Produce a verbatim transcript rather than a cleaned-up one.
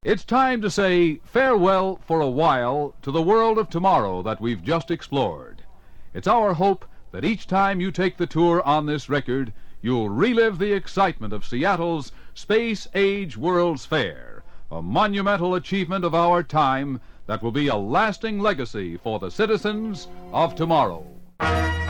It's time to say farewell for a while to the world of tomorrow that we've just explored. It's our hope that each time you take the tour on this record, you'll relive the excitement of Seattle's Space Age World's Fair, a monumental achievement of our time that will be a lasting legacy for the citizens of tomorrow.